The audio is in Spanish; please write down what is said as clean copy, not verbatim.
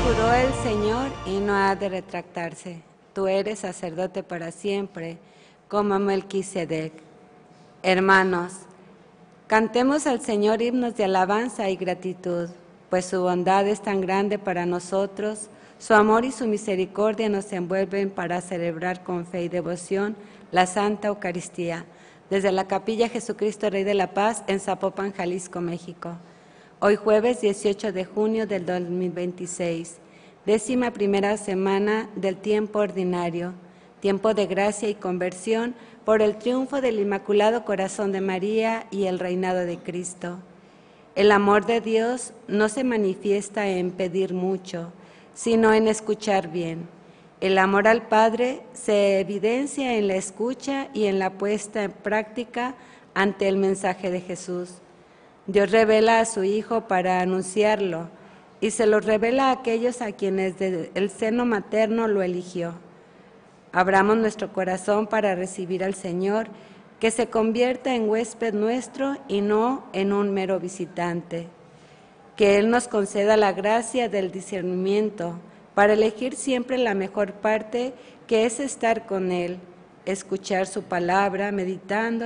juró el Señor y no ha de retractarse. Tú eres sacerdote para siempre, como Melquisedec. Hermanos, cantemos al Señor himnos de alabanza y gratitud, pues su bondad es tan grande para nosotros, su amor y su misericordia nos envuelven para celebrar con fe y devoción la Santa Eucaristía, desde la Capilla Jesucristo Rey de la Paz en Zapopan, Jalisco, México. Hoy jueves 18 de junio del 2026, 11ª semana del tiempo ordinario, tiempo de gracia y conversión por el triunfo del Inmaculado Corazón de María y el reinado de Cristo. El amor de Dios no se manifiesta en pedir mucho, sino en escuchar bien. El amor al Padre se evidencia en la escucha y en la puesta en práctica ante el mensaje de Jesús. Dios revela a su Hijo para anunciarlo y se lo revela a aquellos a quienes desde el seno materno lo eligió. Abramos nuestro corazón para recibir al Señor, que se convierta en huésped nuestro y no en un mero visitante. Que Él nos conceda la gracia del discernimiento para elegir siempre la mejor parte, que es estar con Él, escuchar su palabra, meditando